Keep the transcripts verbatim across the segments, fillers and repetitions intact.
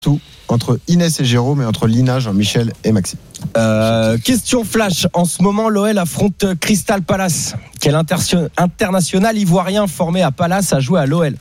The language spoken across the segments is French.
Tout entre Inès et Jérôme et entre Lina, Jean-Michel et Maxime. Euh, question flash. En ce moment, l'O L affronte Crystal Palace. Quel inter- international ivoirien formé à Palace a joué à l'O L?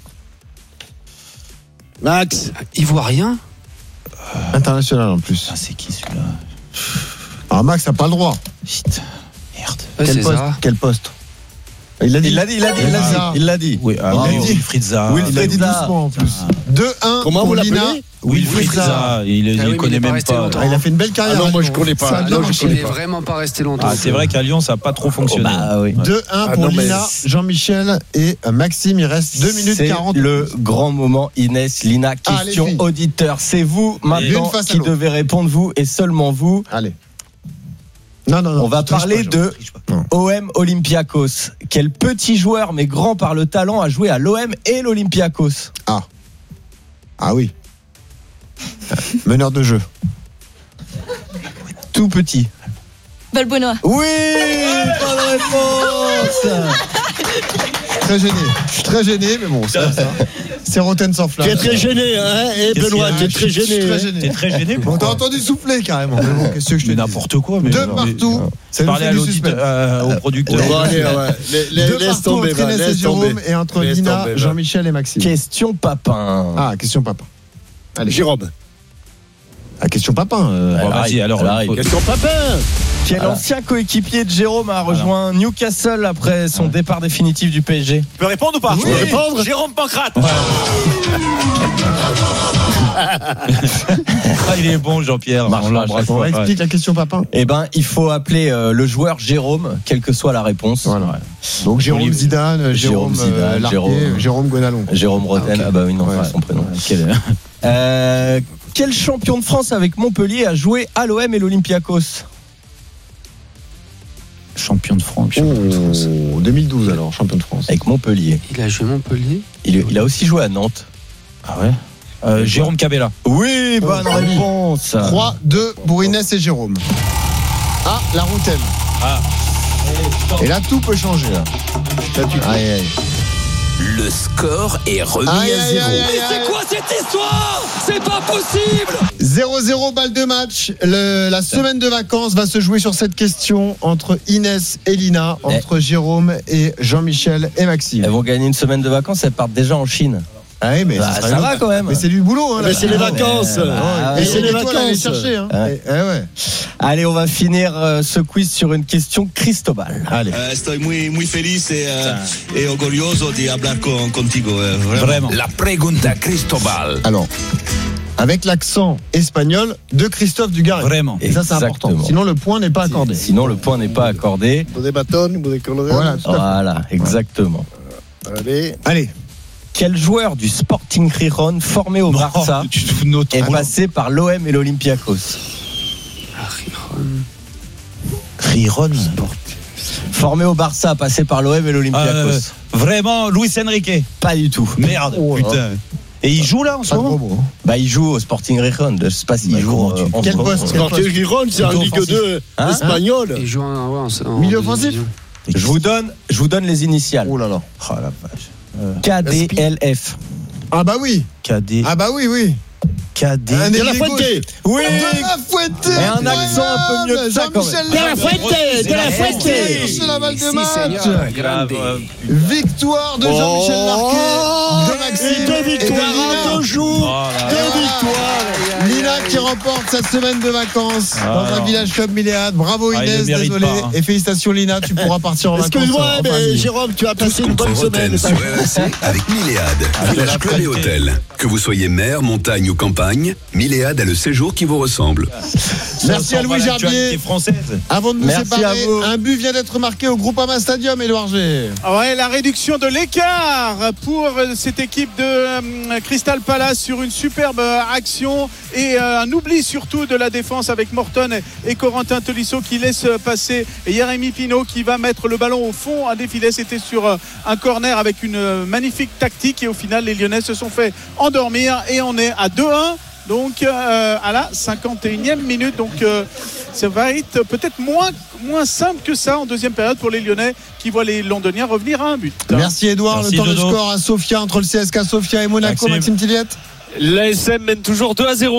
Max. Ivoirien euh... International en plus. Ah, c'est qui celui-là? Ah, Max n'a pas le droit. Putain, merde. Ouais, Quel, poste Quel poste Il l'a dit. Il l'a dit, il l'a dit, il l'a dit. Il l'a dit. Oui, ah, oui, Wilfried Zaha. Oui, il l'a dit doucement en plus. deux un Comment pour vous Lina. Wilfried Zaha. Il ne ah oui, connaît même pas. Ah, il a fait une belle carrière. Ah non, moi je connais pas. Non, je il n'est vraiment pas resté longtemps. Ah, c'est vrai qu'à Lyon, ça n'a pas trop fonctionné. Oh, bah, oui. deux un ah, pour non, Lina, Jean-Michel et Maxime. Il reste deux minutes quarante. C'est le grand moment, Inès, Lina. Question ah, auditeur. C'est vous maintenant qui devez répondre, vous et seulement vous. Allez. Non, non, non, on va parler pas, de O M Olympiakos. Quel petit joueur mais grand par le talent a joué à l'O M et l'Olympiakos? Ah. Ah oui. Meneur de jeu. Tout petit. Valbuena. Oui, bonne réponse. Très gêné. Je suis très gêné, mais bon, c'est ça. C'est Roten sans flamme. Tu es très gêné, hein, et Benoît, tu es très gêné. Tu es très gêné. On t'a entendu souffler carrément. Mais bon, qu'est-ce que je te dis? N'importe quoi. Mais Deux partout. C'est parler à l'auditeur, euh, au producteur. Ouais, ouais, ouais. Les, les, Deux laisse partout tomber, entre Inès et Jérôme et entre laisse Lina, tomber, Jean-Michel et Maxime. Question papin. Ah, question papin. Allez, Jérôme. Ah, question papin. Euh, bon, vas-y, alors. alors question papin. Quel voilà. ancien coéquipier de Jérôme a rejoint voilà. Newcastle après son voilà. départ définitif du P S G? Tu peux répondre ou pas? Oui. Je peux répondre. Jérôme Pancrate. Ouais. Ah, il est bon, Jean-Pierre. On l'embrasse. On va expliquer la question papin. Eh ben, il faut appeler euh, le joueur Jérôme, quelle que soit la réponse. Voilà. Ouais. Donc Jérôme Olivier. Zidane, Jérôme, Jérôme Zidane, euh, Larquet, Jérôme, Jérôme Gonalon. Jérôme Roten. Ah, okay. ah bah oui, non, ouais. c'est son prénom. Quel, euh, quel champion de France avec Montpellier a joué à l'O M et l'Olympiakos? Champion de France. Oh, de France. deux mille douze alors, champion de France. Avec Montpellier. Il a joué Montpellier. Il, il a aussi joué à Nantes. Ah ouais. Euh, Jérôme Cabella. Oui, bonne oh, réponse. trois deux pour Inès et Jérôme. Ah, la Routen. Ah. Et là, tout peut changer. Là. Là tu aïe, aïe. Le score est remis aïe, à zéro. Aïe, aïe, aïe, Mais c'est quoi cette histoire? C'est pas possible. zéro zéro balle de match. Le, la semaine de vacances va se jouer sur cette question entre Inès et Lina, entre eh. Jérôme et Jean-Michel et Maxime. Elles vont gagner une semaine de vacances, elles partent déjà en Chine. Ah oui, mais bah, ça, ça va quand même. Mais c'est du boulot, hein. Mais c'est les vacances. Ah, mais c'est les vacances. Chercher, hein. ah. et, eh ouais. Allez, on va finir euh, ce quiz sur une question Cristobal. Allez. Uh, estoy muy muy feliz et, uh, et orgulloso de hablar con, contigo. Uh, vraiment. vraiment. La pregunta Cristobal. Alors, avec l'accent espagnol de Christophe Dugarry. Vraiment. Et ça, c'est Exactement. important. Sinon, le point n'est pas accordé. Sinon, le point n'est pas accordé. Des bâtons, des colorés. Voilà, voilà, exactement. Allez. Allez. Quel joueur du Sporting Gijón formé au Barça non, est passé par l'O M et l'Olympiakos? Ah, Gijón. Gijón. Formé au Barça, passé par l'O M et l'Olympiakos. Euh, vraiment, Luis Enrique? Pas du tout. Merde, oh, putain. Et il joue là en ce moment? Bah il joue au Sporting Gijón. Je sais pas s'il bah, joue. Euh, quel poste? Sporting Gijón, c'est en Ligue deux hein espagnole. Il joue en, ouais, en, en milieu offensif. Je vous donne, je vous donne les initiales. Oh là là. Oh la vache. Euh, K D L F. Ah bah oui. K D. Ah bah oui oui. K D. De la Fuente. Oui. De la Fuente. Et un accent un peu mieux que ça quand même. De la Fuente. De la Fuente. C'est la balle de match. Victoire de Jean-Michel Larquet, de Maxime. Et deux victoires en deux jours. Deux victoires. Lina qui remporte cette semaine de vacances dans un village comme Milléade. Bravo Inès, désolé. Et félicitations Lina, tu pourras partir en vacances. Excuse-moi, mais Jérôme, tu as passé une bonne semaine. Sur R M C avec Milléade. Village club et hôtel. Que vous soyez mer, montagne ou campagne, Milléade a le séjour qui vous ressemble. Merci à Louis Gerbier. Avant de nous Merci séparer, un but vient d'être marqué au Groupama Stadium, Édouard G. Ouais, la réduction de l'écart pour cette équipe de euh, Crystal Palace sur une superbe action et euh, un oubli surtout de la défense avec Morton et, et Corentin Tolisso qui laisse passer et Jérémy Pinault qui va mettre le ballon au fond. Un défilé, c'était sur euh, un corner avec une euh, magnifique tactique et au final les Lyonnais se sont fait endormir et on est à deux un. Donc euh, à la cinquante et unième minute, donc euh, ça va être peut-être moins, moins simple que ça en deuxième période pour les Lyonnais qui voient les Londoniens revenir à un but. Merci Edouard. Le temps de score à Sofia entre le C S K Sofia et Monaco. Maxime, Maxime Tilliette. L'A S M mène toujours deux à zéro.